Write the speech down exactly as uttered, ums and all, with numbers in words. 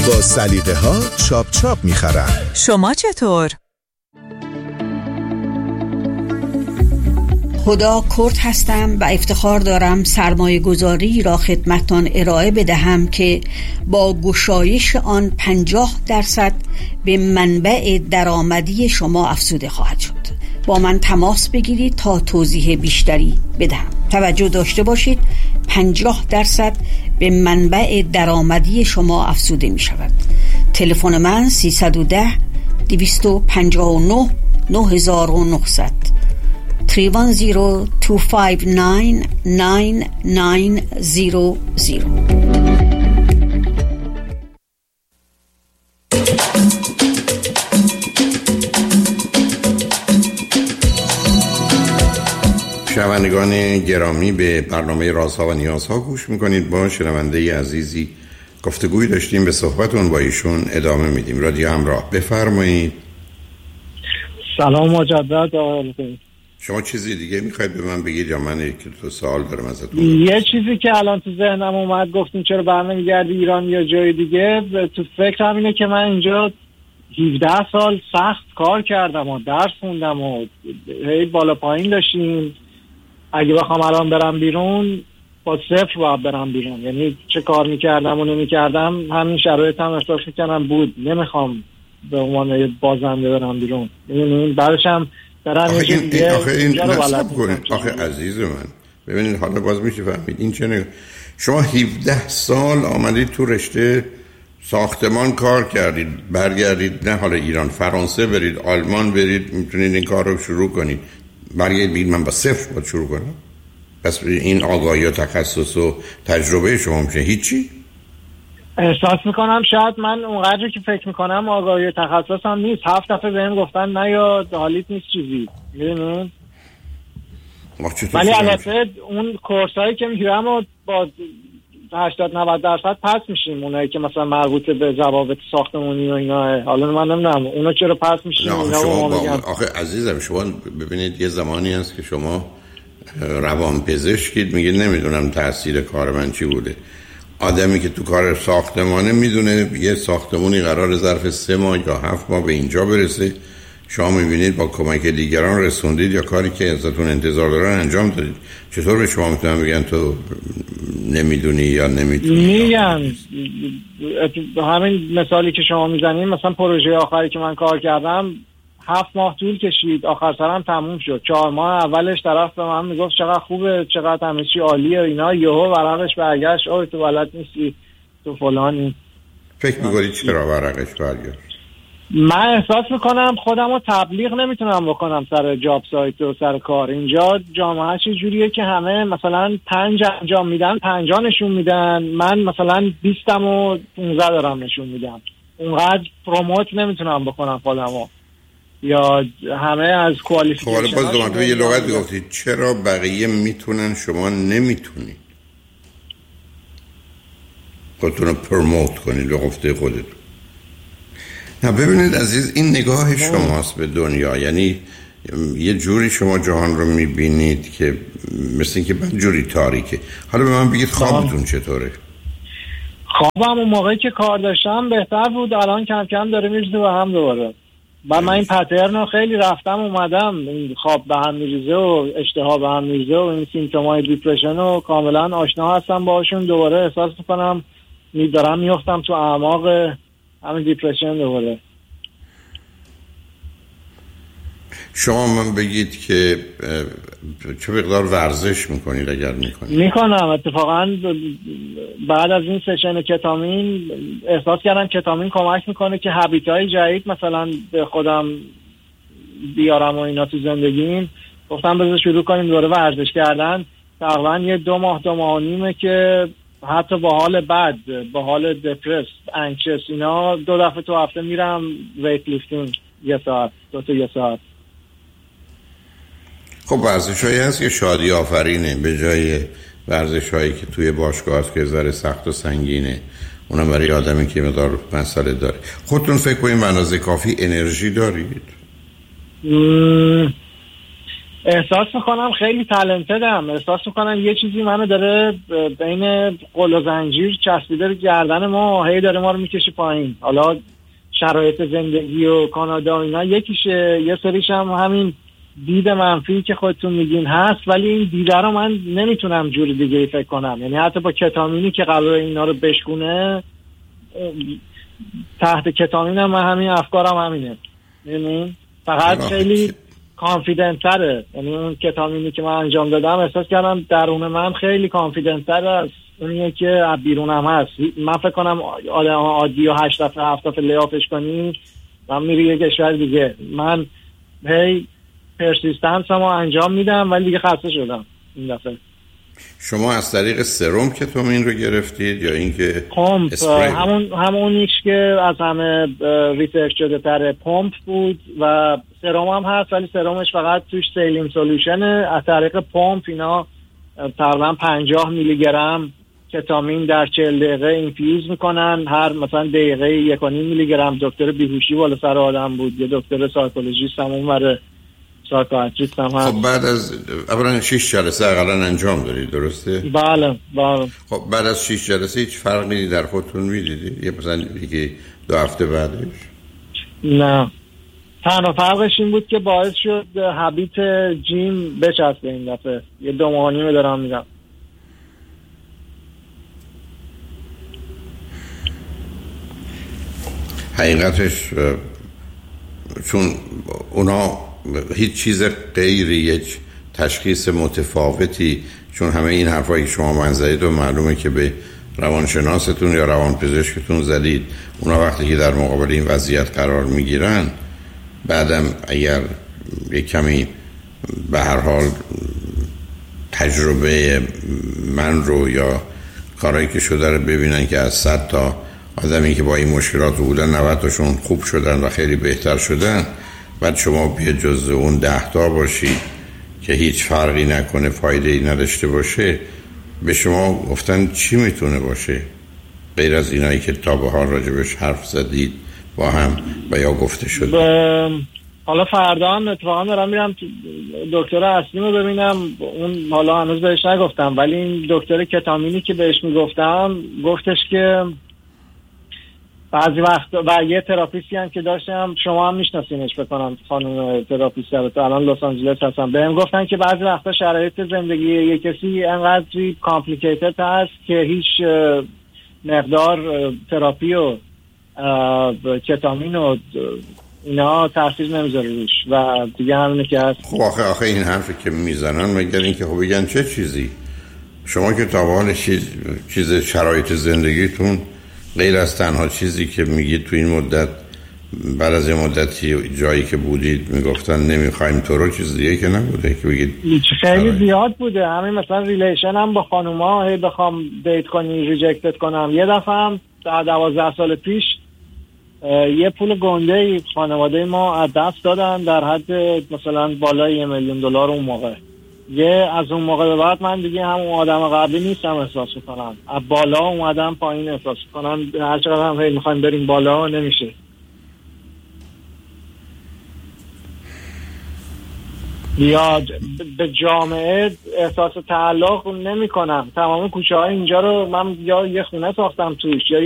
با سلیقه ها چاپ چاپ میخرن. شما چطور؟ خدا کرد هستم و افتخار دارم سرمایه گذاری را خدمتتان ارائه بدهم که با گشایش آن پنجاه درصد به منبع درآمدی شما افزوده خواهد شد. با من تماس بگیرید تا توضیح بیشتری بدهم. توجه داشته باشید پنجاه درصد به منبع درآمدی شما افزوده می شود. تلفن من سیصد و ده دویست و پنجاه و نه نه هزار و نهصد سه یک صفر دو پنج نه نه نه صفر صفر. شنوندگان گرامی، به برنامه رازها و نیازها گوش میکنید. با شنونده عزیزی گفتگوی داشتیم، به صحبتون با ایشون ادامه میدیم. رادیو همراه، بفرمایید. سلام مجدد آقای. شما چیزی دیگه میخواید به من بگید یا من یک دو سوال دارم ازتون؟ یه چیزی که الان تو ذهنم اومد، گفتین چرا برنمیگردی ایران یا جای دیگه، تو فکرم اینه که من اینجا هفده سال سخت کار کردم و درس خوندم و هی بالا پایین داشتیم. اگه بخوام الان برم بیرون با صفر باید برم بیرون، یعنی چه کار میکردم و نمیکردم همین شرایط هم احساس میکنم بود. نمیخوام به عنوان بازنده برم بیرون، یعنی بعدش هم برم آخه این, این, آخه این نصب کنید. آخه عزیز من ببینید، حالا باز میشه فهمید این چه نگاه. شما هفده سال آمدید تو رشته ساختمان کار کردید، برگردید نه حالا ایران، فرانسه برید، آلمان برید، میتونید این کار رو شروع کنید. برگردید من با صفر باید شروع کنم؟ پس این آگاهی و تخصص و تجربه شما میشه هیچی؟ احساس میکنم شاید من اونقدر که فکر میکنم آگاهی و تخصص هم نیست. هفت دفعه بهم گفتن نه یا حالیت نیست چیزی، میدونید؟ ولی البته اون کورسایی که میگیرم و با هشتاد نود درصد پس میشیم، اونایی که مثلا مربوط به ضوابط ساختمانی و اینا. حالا من نمیدونم اونا چرا پس میشیم. نه شما با... آخه عزیزم شما ببینید یه زمانی هست که شما روان پزشکید، میگه نمیدونم تاثیر کار من چی بوده. آدمی که تو کار ساختمانه میدونه یه ساختمونی قرار ظرف سه ماه یا هفت ماه به اینجا برسه، شما میبینید با کمک دیگران رسوندید یا کاری که ازتون انتظار دارن انجام دادید. چطور به شما میتونن بگن تو نمیدونی یا نمیتونی؟ میگن همین مثالی که شما میزنید، مثلا پروژه آخری که من کار کردم هفت ماه طول کشید، آخر سرم تموم شد. چهار ماه اولش طرف به من میگفت چقدر خوبه، چقدر همه چی عالیه اینا، یهو ورقش برگشت اوه تو بلد نیستی تو فلانی. فکر می‌کنی چرا ورقش برگشت؟ من احساس میکنم خودم رو تبلیغ نمیتونم بکنم سر جاب سایت و سر کار. اینجا جامعهش جوریه که همه مثلا پنج انجام میدن، پنجا نشون میدن، من مثلا بیستم و پونزده دارم نشون میدم. اونقدر پروموت نمیتونم بکنم خودمو، یا همه از کوالیفیکیشن. خب باز دومت به یه لغت گفتید چرا بقیه میتونن شما نمیتونید خودتون رو پروموت کنید به گفته خودتون؟ نه ببینید عزیز، این نگاه شماست به دنیا. یعنی یه جوری شما جهان رو میبینید که مثل این که من جوری تاریکه. حالا به من بگید خوابتون چطوره؟ خوابم اون موقعی که کار داشتم بهتر بود، الان کم کم داره میرزه به هم دوباره. و من این پترن رو خیلی رفتم اومدم، این خواب به هم میریزه و اشتها به هم میریزه و این سیمتومای دیپرشن رو کاملا آشنا هستم باشون. دوباره احساس میکنم میدارم میفتم تو اعماق همین دیپرشن دوباره. شما من بگید که چه مقدار ورزش میکنید اگر میکنید؟ میکنم اتفاقا. بعد از این سشن کتامین احساس کردم کتامین کمک میکنه که هابیتای جدید مثلا به خودم بیارم و اینا تو زندگیم. گفتم بذار شروع کنیم دوباره ورزش کردن. تقریبا یه دو ماه دو ماه و نیمه که حتی با حال بد، با حال دپرس، انکشس اینا دو دفعه تو هفته میرم ویت لیفتینگ یه ساعت، دو تا یه ساعت. خب ورزش هایی هست که شادی آفرینه به جای ورزش هایی که توی باشگاه هست که ذره سخت و سنگینه، اونم برای آدمی که مقدار مسئله داره. خودتون فکر کنید به اندازه کافی انرژی دارید؟ احساس میکنم خیلی تالنتدم، احساس میکنم یه چیزی منو داره بین قل و زنجیر چسبیده رو گردن ما، هی داره ما رو میکشه پایین. حالا شرایط زندگی و کانادا و اینا یکیشه، یه سریش هم همین دید منفی که خودتون میگین هست، ولی این دیده رو من نمیتونم جور دیگه ای فکر کنم. یعنی حتی با کتامینی که قرار اینا رو بشکونه، تحت کتامین هم من همین افکارم همینه. یعنی فقط خیلی کانفیدنت تره. یعنی اون کتامینی که من انجام دادم احساس کردم درون من خیلی کانفیدنت تره از اونیه که از بیرونم هست. من فکر کنم آدم عادی و هشت دفعه هفت دفعه لیافش کنی من میری یه کشور دیگه. من هی پرسیستنس هم انجام میدم ولی دیگه خسته شدم این دفعه. شما از طریق سرم کتامین رو گرفتید یا اینکه پمپ؟ همون همونیش که از همه ریسرچ شده تره پمپ بود و سرم هم هست، ولی سرمش فقط توش سیلین سولوشنه. از طریق پمپ اینا تقریبا پنجاه میلی گرم کتامین در چهل دقیقه اینفیوز میکنن. هر مثلا دقیقه یک و نیم میلی گرم. دکتر بیهوشی بالا سر آدم بود، یه دکتر سایکولوژیست هم اونوره، سایکیاتریست هم هست. خب بعد از اولا شش جلسه اقلا انجام دارید، درسته؟ بله بله. خب بعد از شش جلسه هیچ فرقی در خودتون میدیدید؟ یه مثلا دیگه دو هفته بعدش؟ نه، تنها فرقش این بود که باعث شد هابیت جیم بچسبه. این دفعه یه دو ماه نیمه دارم میرم. حقیقتش چون اونا هیچ چیز غیری، یک تشخیص متفاوتی، چون همه این حرفایی که شما من زدید و معلومه که به روانشناستون یا روانپزشکتون زدید، اونا وقتی که در مقابل این وضعیت قرار میگیرن بعدم اگر یک کمی به هر حال تجربه من رو یا کارهایی که شده رو ببینن که از صد تا آدمی که با این مشکلات بودن نود تاشون خوب شدن و خیلی بهتر شدن، بعد شما بیا جزء اون ده تا باشید که هیچ فرقی نکنه، فایده ای نداشته باشه، به شما گفتن چی میتونه باشه غیر از اینایی که تا به حال راجبش حرف زدید با هم و یا گفته شده؟ ب... حالا فردا هم اتفاقا دارم میرم دکتر اصلیمو ببینم. اون حالا هنوز بهش نگفتم، ولی این دکتر کتامینی که بهش میگفتم گفتش که بعضی وقت و یه تراپیستی هم که داشتم، شما هم میشناسینش بکنم، خانم تراپیست رو، تو الان لس آنجلس هستم، بهم گفتن که بعضی وقتا شرایط زندگی یه کسی انقدری کامپلیکیتد هست که هیچ مقدار تراپی و کتامین و اینا تاثیر نمیذاره روش و دیگه همینه که هست. خب آخه آخه این حرفی که میزنن مگر این که خب بگن چه چیزی؟ شما که تا به حال چیز چیز شرایط زندگیتون غیر از تنها چیزی که میگید تو این مدت بعد از این مدتی جایی که بودید میگفتن نمیخوایم تو رو، چیز دیگه که نبوده که بگید خیلی زیاد بوده. همین مثلا ریلیشن هم با خانوما هی بخوام دیت کنی ریجکتت کنم. یه دفعه هم در دوازده سال پیش یه پول گنده خانواده ما از دست دادن در حد مثلا بالای یه میلیون دلار اون موقع. یه از اون موقع به بعد من دیگه همون آدم قبلی نیستم احساس میکنم. از بالا اومدم پایین احساس میکنم. هر چقدر هم هی میخوایم بریم بالا نمیشه. یا به جامعه احساس تعلق نمی کنم. تمام کوچه های اینجا رو من یا یه خونه ساختم توش یا